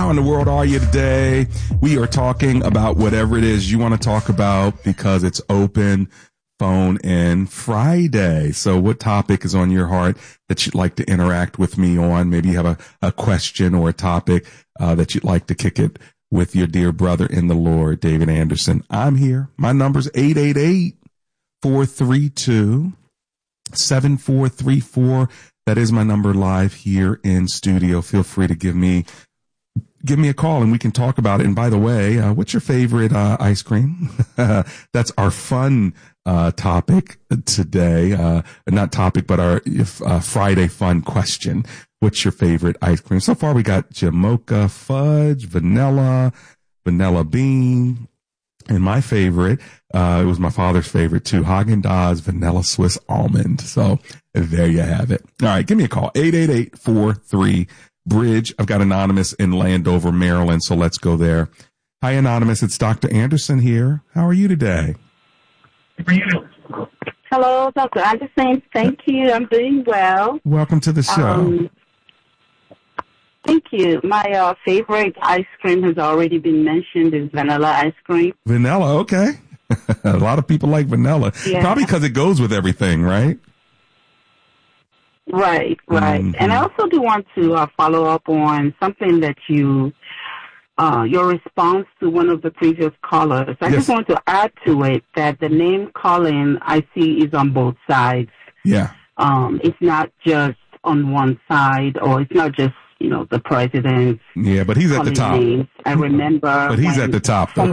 How in the world are you today? We are talking about whatever it is you want to talk about because it's open phone in Friday. So what topic is on your heart that you'd like to interact with me on? Maybe you have a question or a topic that you'd like to kick it with your dear brother in the Lord, David Anderson. I'm here. My number's 888-432-7434. That is my number live here in studio. Feel free to give me a call and we can talk about it. And by the way, what's your favorite ice cream? That's our fun topic today. Not topic, but our Friday fun question. What's your favorite ice cream? So far we got Jamocha fudge, vanilla bean. And my favorite, it was my father's favorite too, Haagen-Dazs vanilla Swiss almond. So there you have it. All right, give me a call, 888-43-BRIDGE. I've got Anonymous in Landover, Maryland, so let's go there. Hi, Anonymous. It's Dr. Anderson here. How are you today? Hello, Dr. Anderson. Thank you. I'm doing well. Welcome to the show. Thank you. My favorite ice cream has already been mentioned is vanilla ice cream. Vanilla, okay. A lot of people like vanilla. Yeah. Probably because it goes with everything, right? Right. Mm-hmm. And I also do want to follow up on something that your response to one of the previous callers. I just want to add to it that the name calling I see is on both sides. Yeah. It's not just on one side, or it's not just the president. Yeah, but he's at the top. Names. I remember. But he's at the top, though.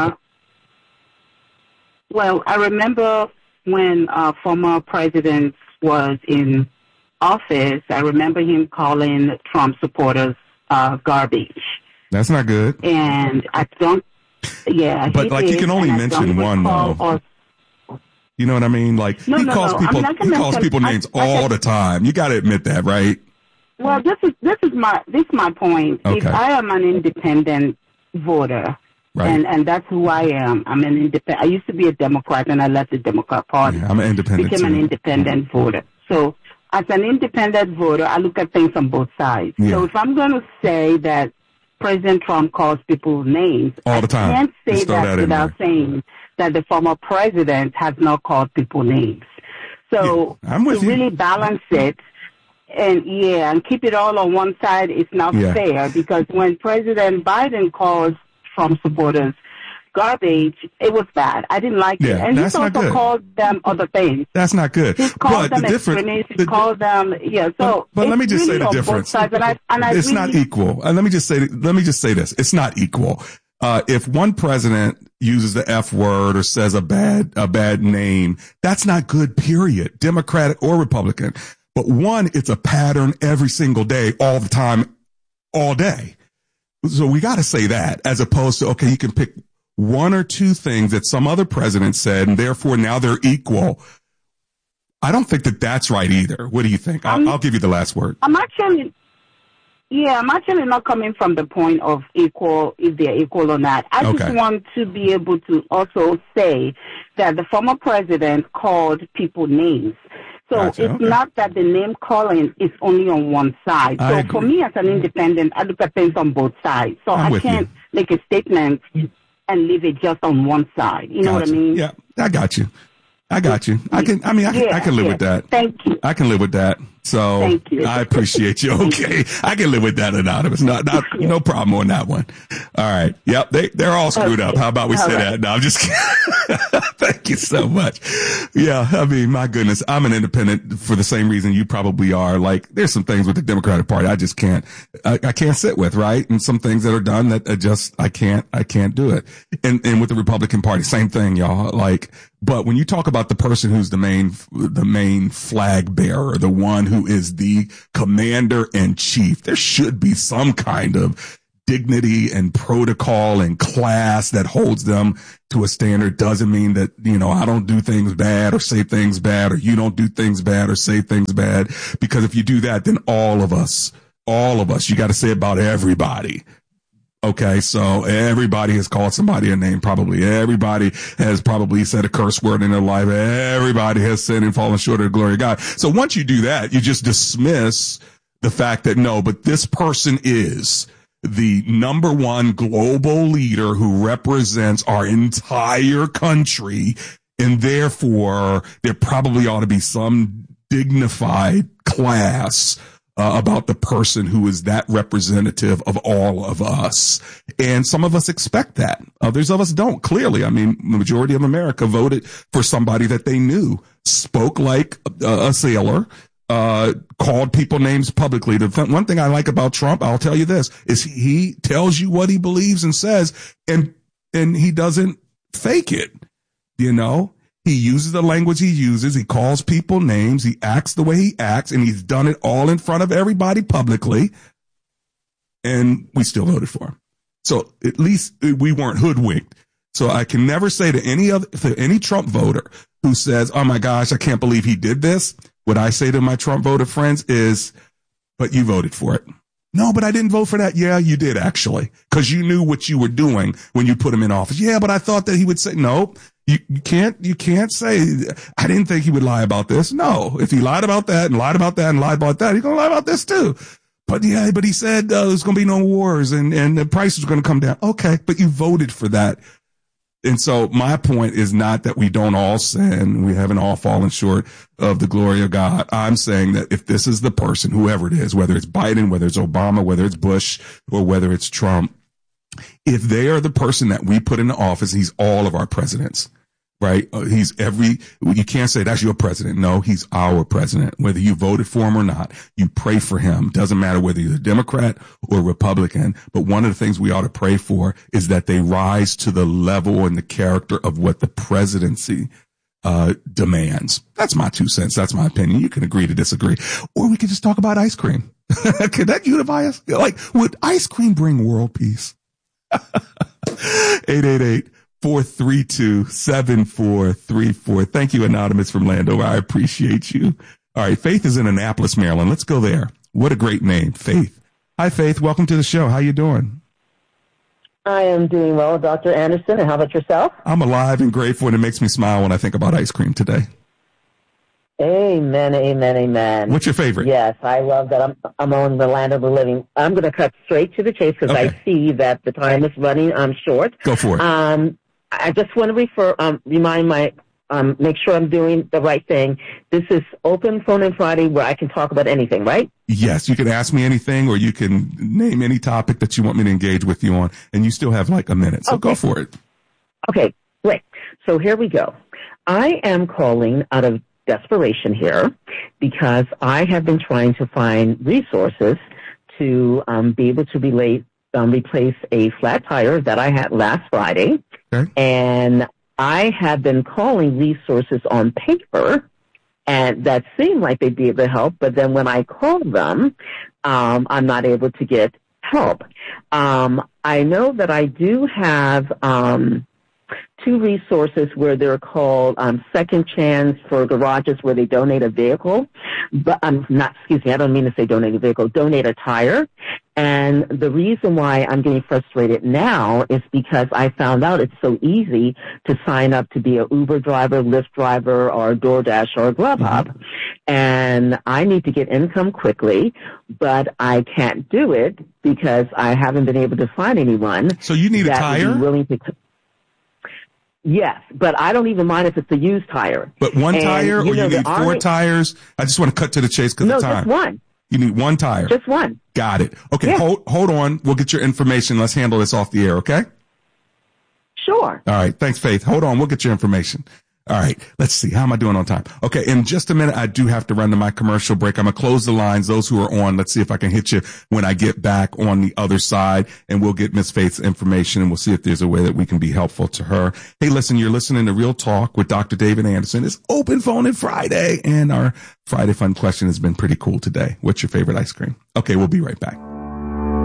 I remember when former president was in office, I remember him calling Trump supporters garbage. That's not good. And I don't, But you can only mention one, though. You know what I mean? Like, he calls people names all the time. You got to admit that, right? Well, this is my point. Okay. If I am an independent voter, right. and that's who I am. I'm an independent. I used to be a Democrat, and I left the Democrat Party. Yeah, I'm an independent. Became an independent voter. So, as an independent voter, I look at things on both sides. Yeah. So, if I'm going to say that President Trump calls people names, all the time, I can't say that without saying that the former president has not called people names. So, I'm with you. Really balance it. And keep it all on one side is not fair, because when President Biden calls Trump supporters garbage, it was bad. I didn't like it. And he's also called them other things. That's not good. He's called them extremists. He's called them, so. But let me just say the difference. It's not equal. And let me just say this. It's not equal. If one president uses the F word or says a bad name, that's not good, period. Democratic or Republican. But one, it's a pattern every single day, all the time, all day. So we got to say that, as opposed to, okay, you can pick one or two things that some other president said, and therefore now they're equal. I don't think that that's right either. What do you think? I'll give you the last word. I'm actually not coming from the point of equal, if they're equal or not. I just want to be able to also say that the former president called people names. So it's not that the name calling is only on one side. So for me as an independent, I look at things on both sides. So I can't make a statement and leave it just on one side. You know what I mean? Yeah, I got you. I can live with that. Thank you. I can live with that. So thank you. I appreciate you. Okay. I can live with that, Anonymous. No problem on that one. All right. Yep. They're all screwed up. How about we say that? No, I'm just kidding. Thank you so much. Yeah. I mean, my goodness, I'm an independent for the same reason you probably are. Like, there's some things with the Democratic Party I just can't sit with, right? And some things that are done that I can't do it. And with the Republican Party, same thing, y'all. Like, but when you talk about the person who's the main flag bearer, the one who is the commander in chief, there should be some kind of dignity and protocol and class that holds them to a standard. Doesn't mean that, I don't do things bad or say things bad, or you don't do things bad or say things bad. Because if you do that, then all of us, you got to say about everybody. Okay, so everybody has called somebody a name, probably. Everybody has probably said a curse word in their life. Everybody has sinned and fallen short of the glory of God. So once you do that, you just dismiss the fact that no, but this person is. the number one global leader who represents our entire country. And therefore, there probably ought to be some dignified class about the person who is that representative of all of us. And some of us expect that. Others of us don't, clearly. I mean, the majority of America voted for somebody that they knew, spoke like a sailor, called people names publicly. The one thing I like about Trump, I'll tell you this, is he tells you what he believes and says, and he doesn't fake it, you know? He uses the language he uses. He calls people names. He acts the way he acts, and he's done it all in front of everybody publicly. And we still voted for him. So at least we weren't hoodwinked. So I can never say to any Trump voter who says, "Oh my gosh, I can't believe he did this." What I say to my Trump voter friends is, "But you voted for it." "No, but I didn't vote for that." "Yeah, you did actually, because you knew what you were doing when you put him in office." "Yeah, but I thought that he would say," "No. You can't say, I didn't think he would lie about this." No, if he lied about that and lied about that and lied about that, he's going to lie about this too. But he said there's going to be no wars and the price is going to come down. Okay, but you voted for that. And so my point is not that we don't all sin. We haven't all fallen short of the glory of God. I'm saying that if this is the person, whoever it is, whether it's Biden, whether it's Obama, whether it's Bush, or whether it's Trump, if they are the person that we put into office, he's all of our presidents, right? You can't say that's your president. No, he's our president. Whether you voted for him or not, you pray for him. Doesn't matter whether you're a Democrat or Republican. But one of the things we ought to pray for is that they rise to the level and the character of what the presidency demands. That's my 2 cents. That's my opinion. You can agree to disagree, or we could just talk about ice cream. Could that unify us? Like, would ice cream bring world peace? 888-432-7434. Thank you, Anonymous from Landover. I appreciate you. All right. Faith is in Annapolis, Maryland. Let's go there. What a great name, Faith. Hi, Faith. Welcome to the show. How you doing? I am doing well, Dr. Anderson. And how about yourself? I'm alive and grateful, and it makes me smile when I think about ice cream today. Amen, amen, amen. What's your favorite? Yes, I love that. I'm on the land of the living. I'm going to cut straight to the chase because I see that the time is running short. Go for it. I just want to make sure I'm doing the right thing. This is open phone in Friday where I can talk about anything, right? Yes, you can ask me anything, or you can name any topic that you want me to engage with you on, and you still have like a minute, so go for it. Okay, great. So here we go. I am calling out of desperation here because I have been trying to find resources to be able to replace a flat tire that I had last Friday. Okay. And I have been calling resources on paper, and that seemed like they'd be able to help, but then when I call them, I'm not able to get help. I know that I do have 2 resources where they're called Second Chance for garages where they donate a vehicle. But I don't mean to say donate a vehicle, donate a tire. And the reason why I'm getting frustrated now is because I found out it's so easy to sign up to be an Uber driver, Lyft driver, or a DoorDash or a Grubhub. Mm-hmm. And I need to get income quickly, but I can't do it because I haven't been able to find anyone. So you need a tire? Would be willing to Yes, but I don't even mind if it's a used tire. But one tire, or you need 4 tires? I just want to cut to the chase because of time. No, just one. You need 1 tire? Just one. Got it. Okay, yeah. Hold on. We'll get your information. Let's handle this off the air, okay? Sure. All right. Thanks, Faith. Hold on. We'll get your information. All right. Let's see. How am I doing on time? Okay. In just a minute, I do have to run to my commercial break. I'm going to close the lines. Those who are on, let's see if I can hit you when I get back on the other side, and we'll get Miss Faith's information, and we'll see if there's a way that we can be helpful to her. Hey, listen, you're listening to Real Talk with Dr. David Anderson. It's open phone and Friday, and our Friday fun question has been pretty cool today. What's your favorite ice cream? Okay. We'll be right back.